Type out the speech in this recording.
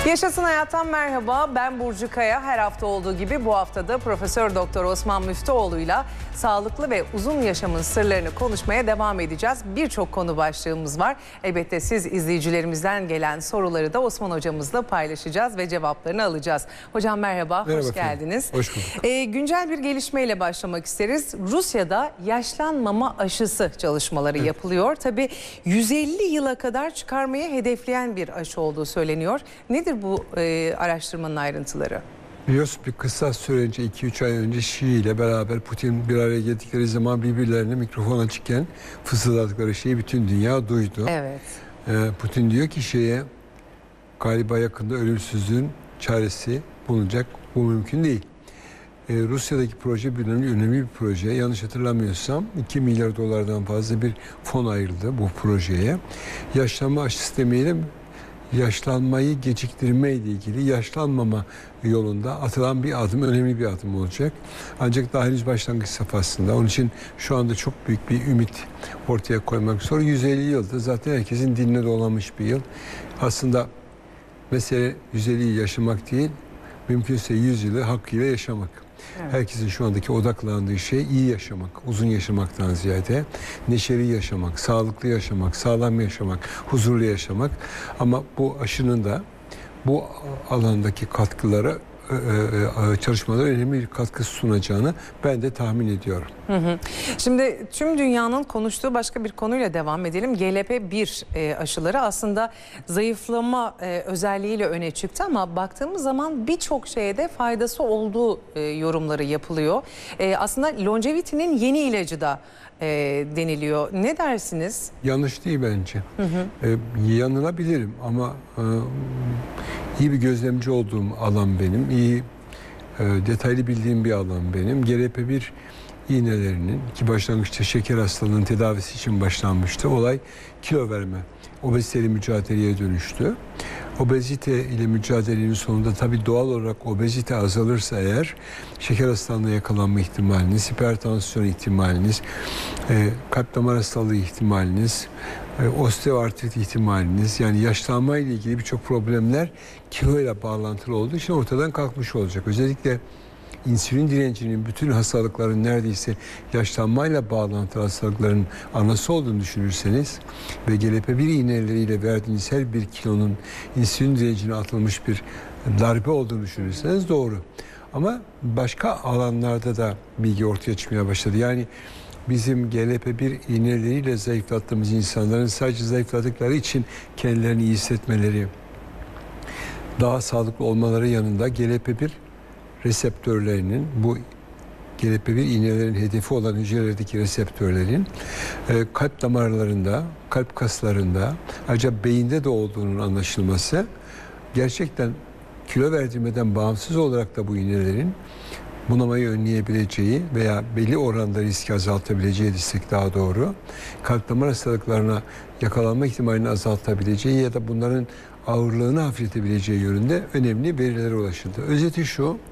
Yaşasın Hayat'tan merhaba. Ben Burcu Kaya. Her hafta olduğu gibi bu haftada Profesör Doktor Osman Müftüoğlu'yla sağlıklı ve uzun yaşamın sırlarını konuşmaya devam edeceğiz. Birçok konu başlığımız var. Elbette siz izleyicilerimizden gelen soruları da Osman hocamızla paylaşacağız ve cevaplarını alacağız. Hocam merhaba, hoş geldiniz. Hoş bulduk. Güncel bir gelişmeyle başlamak isteriz. Rusya'da yaşlanmama aşısı çalışmaları yapılıyor. Tabii 150 yıla kadar çıkarmaya hedefleyen bir aşı olduğu söyleniyor. Nedir bu araştırmanın ayrıntıları? Biliyorsun bir kısa süre önce 2-3 ay önce Şii ile beraber Putin bir araya geldikleri zaman birbirlerine mikrofon açıkken fısıldadıkları şeyi bütün dünya duydu. Evet. Putin diyor ki galiba yakında ölümsüzlüğün çaresi bulunacak. Bu mümkün değil. Rusya'daki proje önemli bir proje. Yanlış hatırlamıyorsam 2 milyar dolardan fazla bir fon ayrıldı bu projeye. Yaşlanma aşısı demeyelim, yaşlanmayı geciktirme ile ilgili yaşlanmama yolunda atılan bir adım, önemli bir adım olacak. Ancak daha henüz başlangıç safhasında. Onun için şu anda çok büyük bir ümit ortaya koymak zor. 150 yılda zaten herkesin diline dolamış bir yıl. Aslında mesele 150 yıl yaşamak değil, mümkünse 100 yılı hakkıyla yaşamak. Evet. Herkesin şu andaki odaklandığı şey iyi yaşamak, uzun yaşamaktan ziyade neşeli yaşamak, sağlıklı yaşamak, sağlam yaşamak, huzurlu yaşamak. Ama bu aşının da bu alandaki katkıları, çalışmalara önemli bir katkı sunacağını ben de tahmin ediyorum. Şimdi tüm dünyanın konuştuğu başka bir konuyla devam edelim. GLP-1 aşıları aslında zayıflama özelliğiyle öne çıktı ama baktığımız zaman birçok şeye de faydası olduğu yorumları yapılıyor. Aslında longevity'nin yeni ilacı da deniliyor. Ne dersiniz? Yanlış değil bence. Yanılabilirim ama iyi bir gözlemci olduğum alan benim. İyi detaylı bildiğim bir alan benim. GLP-1 iğnelerinin ki başlangıçta şeker hastalığının tedavisi için başlanmıştı. Olay kilo verme, obeziteyle mücadeleye dönüştü. Obezite ile mücadelenin sonunda tabii doğal olarak obezite azalırsa eğer şeker hastalığına yakalanma ihtimaliniz, hipertansiyon ihtimaliniz, kalp damar hastalığı ihtimaliniz, osteoartrit ihtimaliniz, yani yaşlanma ile ilgili birçok problemler kiloyla bağlantılı olduğu için ortadan kalkmış olacak. Özellikle insülin direncinin bütün hastalıkların neredeyse yaşlanmayla bağlantılı hastalıkların anası olduğunu düşünürseniz ve GLP-1 iğneleriyle verdiğiniz her bir kilonun insülin direncine atılmış bir darbe olduğunu düşünürseniz doğru. Ama başka alanlarda da bilgi ortaya çıkmaya başladı. Yani bizim GLP-1 iğneleriyle zayıflattığımız insanların sadece zayıfladıkları için kendilerini iyi hissetmeleri, daha sağlıklı olmaları yanında GLP-1 reseptörlerinin, bu GLP-1 iğnelerin hedefi olan hücrelerdeki reseptörlerin kalp damarlarında, kalp kaslarında, ayrıca beyinde de olduğunun anlaşılması, gerçekten kilo verdirmeden bağımsız olarak da bu iğnelerin bunamayı önleyebileceği veya belli oranda riski azaltabileceği desek daha doğru, kalp damar hastalıklarına yakalanma ihtimalini azaltabileceği ya da bunların ağırlığını hafifletebileceği yönünde önemli verilere ulaşıldı. Özeti şu: